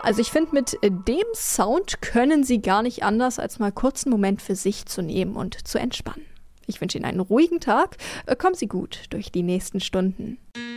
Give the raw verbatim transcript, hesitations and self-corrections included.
Also ich finde, mit äh, dem Sound können Sie gar nicht anders, als mal kurz einen Moment für sich zu nehmen und zu entspannen. Ich wünsche Ihnen einen ruhigen Tag. Äh, Kommen Sie gut durch die nächsten Stunden.